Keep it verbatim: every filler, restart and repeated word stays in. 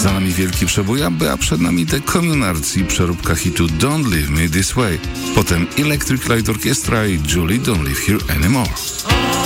Za nami wielki przebój Abby, a przed nami The Communards i przeróbka hitu Don't Leave Me This Way. Potem Electric Light Orchestra i Julie Don't Live Here Anymore.